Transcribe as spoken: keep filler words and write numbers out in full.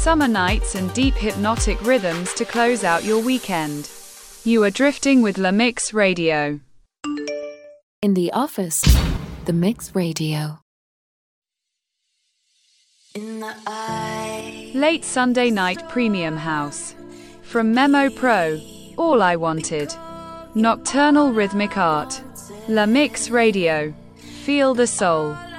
summer nights and deep hypnotic rhythms to close out your weekend. You are drifting with La Mix Radio. In the office, The Mix Radio. In the eye. Late Sunday night premium house. From Memo Pro, All I Wanted. Nocturnal rhythmic art. La Mix Radio. Feel the soul.